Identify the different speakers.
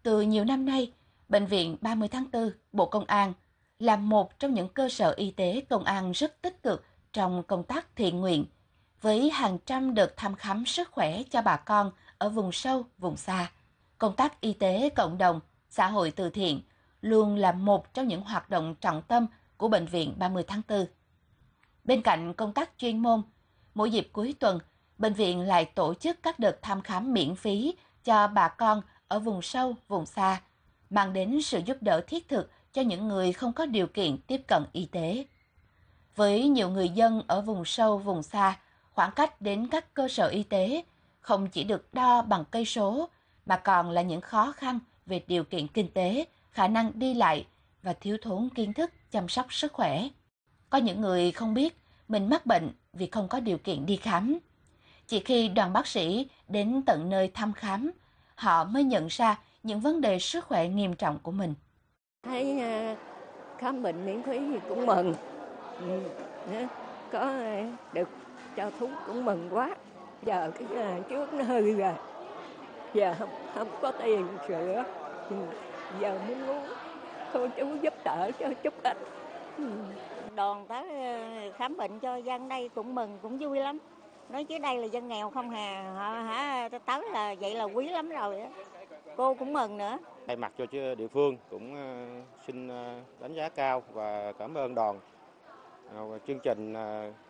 Speaker 1: Từ nhiều năm nay, Bệnh viện 30 tháng 4, Bộ Công an là một trong những cơ sở y tế công an rất tích cực trong công tác thiện nguyện, với hàng trăm đợt thăm khám sức khỏe cho bà con ở vùng sâu, vùng xa. Công tác y tế cộng đồng, xã hội từ thiện luôn là một trong những hoạt động trọng tâm của Bệnh viện 30 tháng 4. Bên cạnh công tác chuyên môn, mỗi dịp cuối tuần, bệnh viện lại tổ chức các đợt thăm khám miễn phí cho bà con ở vùng sâu, vùng xa, mang đến sự giúp đỡ thiết thực cho những người không có điều kiện tiếp cận y tế. Với nhiều người dân ở vùng sâu, vùng xa, khoảng cách đến các cơ sở y tế không chỉ được đo bằng cây số, mà còn là những khó khăn về điều kiện kinh tế, khả năng đi lại và thiếu thốn kiến thức chăm sóc sức khỏe. Có những người không biết mình mắc bệnh vì không có điều kiện đi khám. Chỉ khi đoàn bác sĩ đến tận nơi thăm khám, họ mới nhận ra những vấn đề sức khỏe nghiêm trọng của mình.
Speaker 2: Thấy khám bệnh miễn phí thì cũng mừng. Ừ, có được cho thuốc cũng mừng quá. Giờ cái trước nó hư rồi, giờ không có tiền sửa. Ừ, giờ muốn cô chú giúp đỡ cho chút ít. Ừ.
Speaker 3: Đoàn tới khám bệnh cho dân đây cũng mừng, cũng vui lắm. Nói chứ đây là dân nghèo không hà, họ tới là vậy là quý lắm rồi á. Cô cũng mừng nữa.
Speaker 4: Thay mặt cho địa phương cũng xin đánh giá cao và cảm ơn đoàn chương trình